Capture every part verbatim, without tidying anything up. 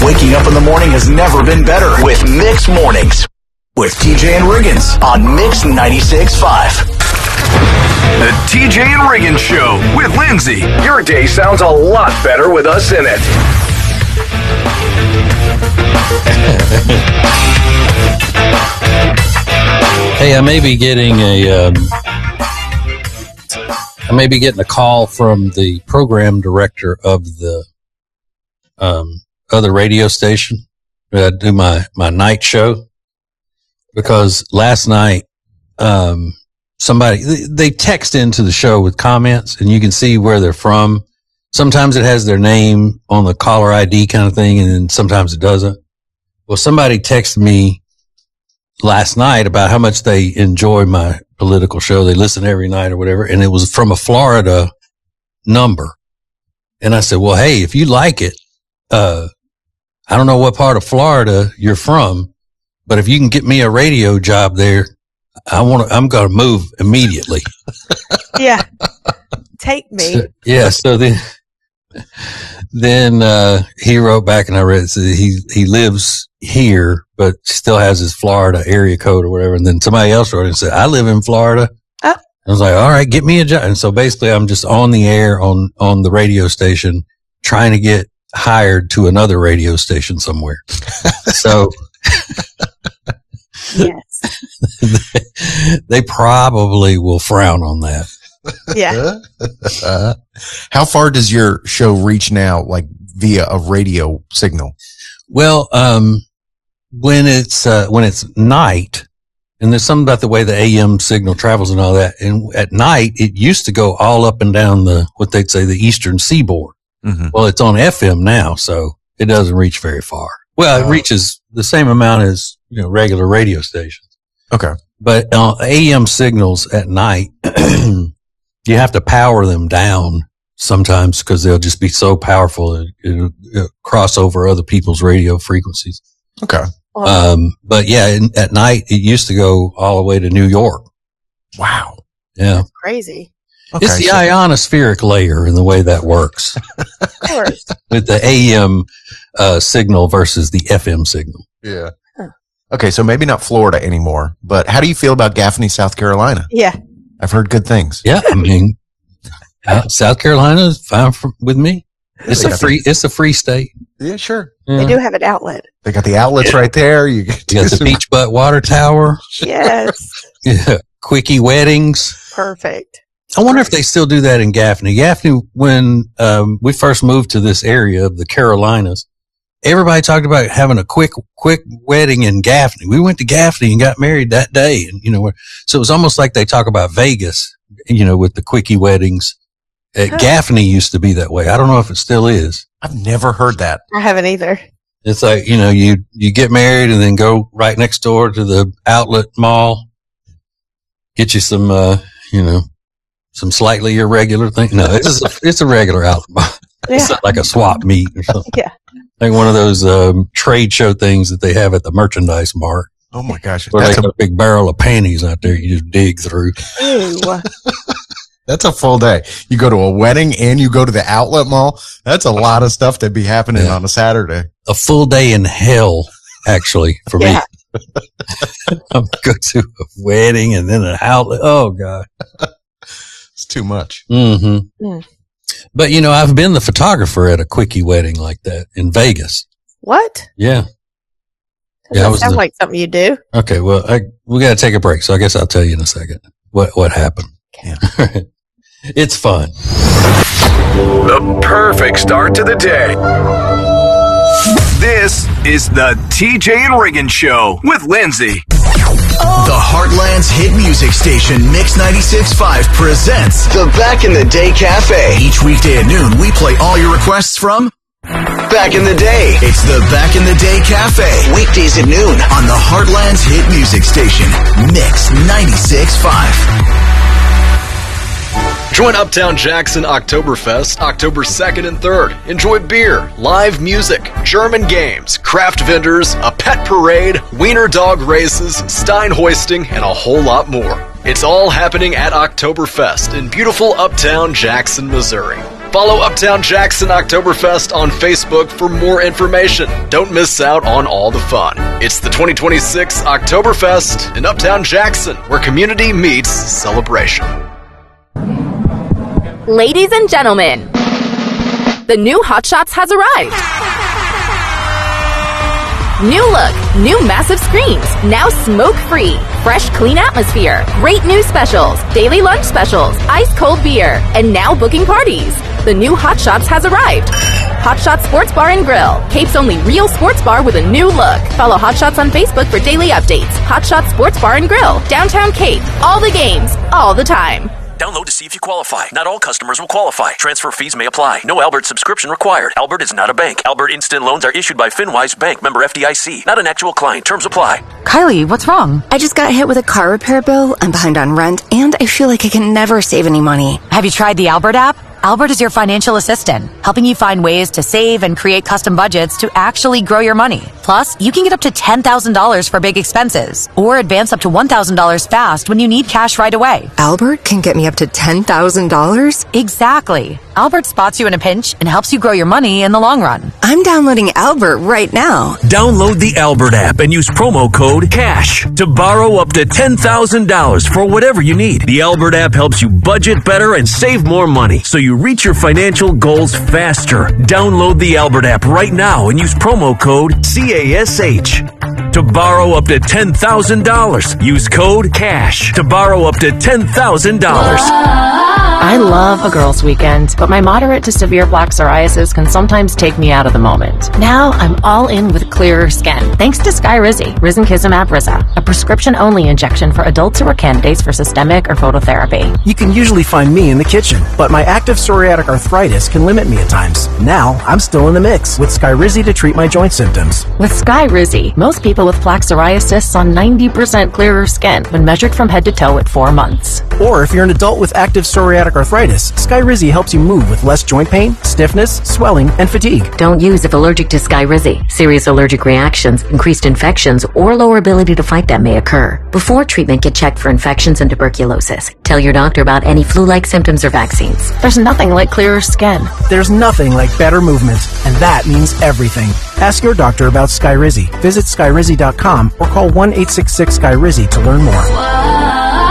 Waking up in the morning has never been better with Mix Mornings with T J and Riggins on Mix ninety-six point five. The T J and Riggins Show with Lindsay. Your day sounds a lot better with us in it. Hey, I may be getting a, um, I may be getting a call from the program director of the um, other radio station where I do my, my night show, because last night um, somebody, they text into the show with comments and you can see where they're from. Sometimes it has their name on the caller I D kind of thing, and then sometimes it doesn't. Well, somebody texted me last night about how much they enjoy my political show. They listen every night or whatever. And it was from a Florida number. And I said, well, hey, if you like it, uh, I don't know what part of Florida you're from, but if you can get me a radio job there, I want to, I'm going to move immediately. Yeah. Take me. So, yeah. So then, then, uh, he wrote back and I read it. So he, he lives here, but still has his Florida area code or whatever. And then somebody else wrote and said, I live in Florida. Oh. I was like, all right, get me a job. And so basically I'm just on the air on, on the radio station trying to get hired to another radio station somewhere. So yes, they, they probably will frown on that. Yeah. uh, how far does your show reach now, like via a radio signal? Well, um, when it's, uh, when it's night, and there's something about the way the A M signal travels and all that. And at night, it used to go all up and down the, what they'd say, the eastern seaboard. Mm-hmm. Well, it's on F M now, so it doesn't reach very far. Well, it Oh. reaches the same amount as, you know, regular radio stations. Okay. But uh, A M signals at night, you have to power them down sometimes because they'll just be so powerful it, it'll, it'll cross over other people's radio frequencies. Okay. Um, but yeah, in, at night it used to go all the way to New York. Wow. Yeah. Crazy. Okay, It's the so- ionospheric layer in the way that works Of course. with the A M uh, signal versus the F M signal. Yeah. Okay. So maybe not Florida anymore, but how do you feel about Gaffney, South Carolina? Yeah. I've heard good things. Yeah. I mean, uh, South Carolina is fine for, with me. It's a free, it's a free state. Yeah, sure. They Yeah. do have an outlet. They got the outlets right there. You, get You got the some- Beach Butt Water Tower. Yes. Yeah. Quickie weddings. Perfect. I wonder if they still do that in Gaffney. Gaffney, when um, we first moved to this area of the Carolinas, everybody talked about having a quick, quick wedding in Gaffney. We went to Gaffney and got married that day. And, you know, so it was almost like they talk about Vegas, you know, with the quickie weddings. Uh, Huh. Gaffney used to be that way. I don't know if it still is. I've never heard that. I haven't either. It's like, you know, you, you get married and then go right next door to the outlet mall, get you some, uh, you know, some slightly irregular thing. No, it's a, it's a regular outlet mall. It's Yeah. not like a swap meet or something. Yeah. Like one of those, um, trade show things that they have at the merchandise mart Oh my gosh. where That's they a, got a big barrel of panties out there you just dig through. Ew. that's a full day. You go to a wedding and you go to the outlet mall. That's a lot of stuff to be happening Yeah. on a Saturday. A full day in hell, actually, for Yeah. me. I'm go to a wedding and then an outlet. Oh God. It's too much. Mm-hmm. Mm. But you know, I've been the photographer at a quickie wedding like that in Vegas. What? Yeah. Doesn't Yeah, I was sound the- like something you do. Okay. Well, I, we got to take a break. So I guess I'll tell you in a second what, what happened. Yeah. It's fun. The perfect start to the day. This is the T J and Riggins Show with Lindsay. The Heartland's hit music station, Mix ninety-six point five, presents the Back in the Day Cafe. Each weekday at noon, we play all your requests from Back in the Day. It's the Back in the Day Cafe. Weekdays at noon on the Heartland's hit music station, Mix ninety-six point five. Join Uptown Jackson Oktoberfest October second and third. Enjoy beer, live music, German games, craft vendors, a pet parade, wiener dog races, stein hoisting, and a whole lot more. It's all happening at Oktoberfest in beautiful Uptown Jackson, Missouri. Follow Uptown Jackson Oktoberfest on Facebook for more information. Don't miss out on all the fun. It's the twenty twenty-six Oktoberfest in Uptown Jackson, where community meets celebration. Ladies and gentlemen, the new Hot Shots has arrived. New look, new massive screens, now smoke-free, fresh, clean atmosphere, great new specials, daily lunch specials, ice-cold beer, and now booking parties. The new Hot Shots has arrived. Hot Shots Sports Bar and Grill, Cape's only real sports bar with a new look. Follow Hot Shots on Facebook for daily updates. Hot Shots Sports Bar and Grill, downtown Cape. All the games, all the time. Download to see if you qualify. Not all customers will qualify. Transfer fees may apply. No Albert subscription required. Albert is not a bank. Albert Instant Loans are issued by FinWise Bank, member F D I C. Not an actual client. Terms apply. Kylie, what's wrong? I just got hit with a car repair bill. I'm behind on rent, and I feel like I can never save any money. Have you tried the Albert app? Albert is your financial assistant, helping you find ways to save and create custom budgets to actually grow your money. Plus, you can get up to ten thousand dollars for big expenses, or advance up to one thousand dollars fast when you need cash right away. Albert can get me up to ten thousand dollars? Exactly. Albert spots you in a pinch and helps you grow your money in the long run. I'm downloading Albert right now. Download the Albert app and use promo code CASH to borrow up to ten thousand dollars for whatever you need. The Albert app helps you budget better and save more money, so you reach your financial goals faster. Download the Albert app right now and use promo code CASH to borrow up to ten thousand dollars. Use code CASH to borrow up to ten thousand dollars. I love a girls' weekend, but my moderate to severe plaque psoriasis can sometimes take me out of the moment. Now I'm all in with clearer skin, thanks to Skyrizi, Risankizumab Riza, a prescription-only injection for adults who are candidates for systemic or phototherapy. You can usually find me in the kitchen, but my active psoriatic arthritis can limit me at times. Now I'm still in the mix with Skyrizi to treat my joint symptoms. With Skyrizi, most people with plaque psoriasis saw ninety percent clearer skin when measured from head to toe at four months. Or if you're an adult with active psoriatic arthritis, Skyrizi helps you move with less joint pain, stiffness, swelling, and fatigue. Don't use if allergic to Skyrizi. Serious allergic reactions, increased infections, or lower ability to fight them may occur. Before treatment, get checked for infections and tuberculosis. Tell your doctor about any flu-like symptoms or vaccines. There's nothing like clearer skin. There's nothing like better movement, and that means everything. Ask your doctor about Skyrizi. Visit Skyrizi dot com or call one eight six six Sky Rizi to learn more.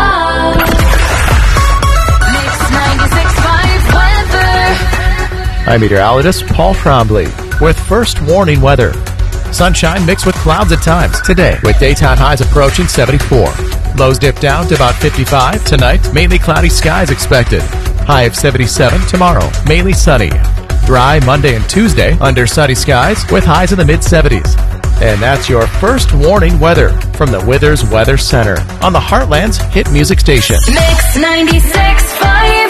I'm meteorologist Paul Trombley with first warning weather. Sunshine mixed with clouds at times today, with daytime highs approaching seventy-four. Lows dip down to about fifty-five. Tonight, mainly cloudy skies expected. High of seventy-seven tomorrow, mainly sunny. Dry Monday and Tuesday under sunny skies with highs in the mid seventies. And that's your first warning weather from the Withers Weather Center on the Heartland's hit music station. Mix ninety-six point five.